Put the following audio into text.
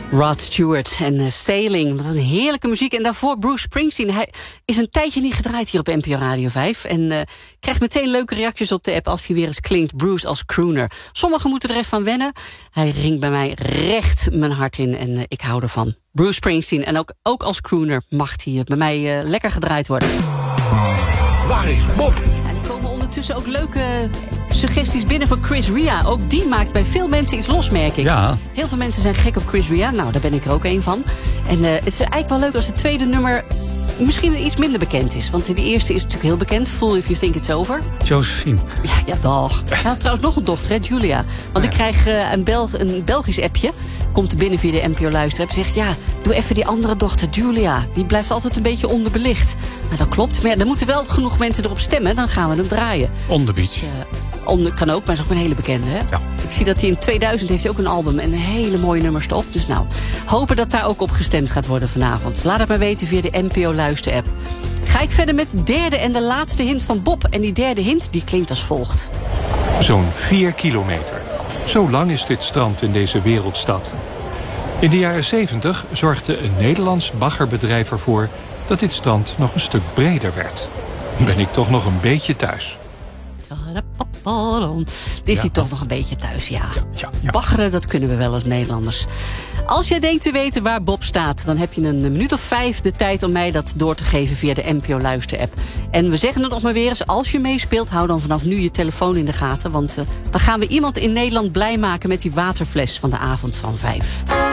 Rod Stewart en Sailing. Wat een heerlijke muziek. En daarvoor Bruce Springsteen. Hij is een tijdje niet gedraaid hier op NPO Radio 5. En krijgt meteen leuke reacties op de app als hij weer eens klinkt. Bruce als crooner. Sommigen moeten er even van wennen. Hij ringt bij mij recht mijn hart in en ik hou ervan. Bruce Springsteen. En ook als crooner mag hij bij mij lekker gedraaid worden. Waar is Bob? En er komen ondertussen ook leuke suggesties binnen van Chris Ria. Ook die maakt bij veel mensen iets los, merk ik. Ja. Heel veel mensen zijn gek op Chris Ria. Nou, daar ben ik er ook een van. En het is eigenlijk wel leuk als het tweede nummer misschien iets minder bekend is. Want de eerste is natuurlijk heel bekend. Fool If You Think It's Over. Josephine. Ja, dag. Hij had trouwens nog een dochter, hè, Julia. Want ik krijg een Belgisch appje. Komt er binnen via de NPO Luisterapp. Zegt, ja, doe even die andere dochter, Julia. Die blijft altijd een beetje onderbelicht. Nou, dat klopt. Maar ja, er moeten wel genoeg mensen erop stemmen. Dan gaan we hem draaien. On the Beach. Dus, kan ook, maar is ook een hele bekende, hè? Ja. Ik zie dat hij in 2000 heeft hij ook een album en een hele mooie nummers erop. Dus nou, hopen dat daar ook op gestemd gaat worden vanavond. Laat het maar weten via de NPO Luisterapp. Ga ik verder met de derde en de laatste hint van Bob. En die derde hint, die klinkt als volgt. Zo'n 4 kilometer. Zo lang is dit strand in deze wereldstad. In de jaren 70 zorgde een Nederlands baggerbedrijf ervoor dat dit strand nog een stuk breder werd. Ben ik toch nog een beetje thuis. Is hij toch nog een beetje thuis, ja. Ja. Baggeren, dat kunnen we wel als Nederlanders. Als jij denkt te weten waar Bob staat, dan heb je een minuut of 5 de tijd om mij dat door te geven via de NPO Luisterapp. En we zeggen het nog maar weer eens, als je meespeelt, hou dan vanaf nu je telefoon in de gaten. Want dan gaan we iemand in Nederland blij maken met die waterfles van de avond van 5.